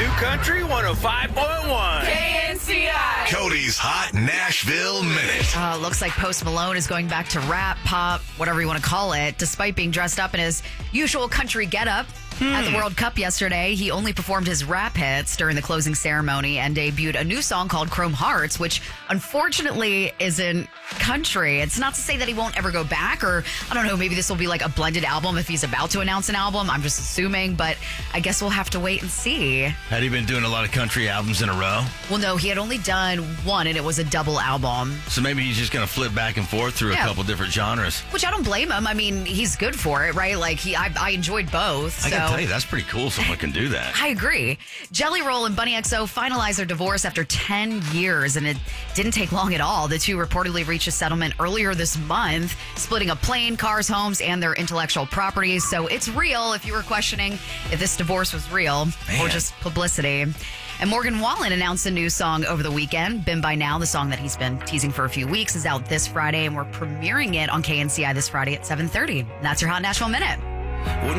Country 105.1. KNCI. Cody's Hot Nashville Minute. Looks like Post Malone is going back to rap, pop, whatever you want to call it. Despite being dressed up in his usual country getup at the World Cup yesterday, he only performed his rap hits during the closing ceremony and debuted a new song called Chrome Hearts, which unfortunately isn't country. It's not to say that he won't ever go back, or I don't know, maybe this will be like a blended album if he's about to announce an album. I'm just assuming, but I guess we'll have to wait and see. Had he been doing a lot of country albums in a row? Well, no, he had only done one, and it was a double album. So maybe he's just going to flip back and forth through a couple different genres. Which I don't blame him. I mean, he's good for it, right? Like, I enjoyed both. I can tell you, that's pretty cool someone can do that. I agree. Jelly Roll and Bunny XO finalized their divorce after 10 years, and it didn't take long at all. The two reportedly reached a settlement earlier this month, splitting up plane, cars, homes, and their intellectual properties. So it's real if you were questioning if this divorce was real or just publicity. And Morgan Wallen announced a new song over the weekend. Been By Now, the song that he's been teasing for a few weeks, is out this Friday, and we're premiering it on KNCI this Friday at 7:30. That's your Hot Nashville Minute.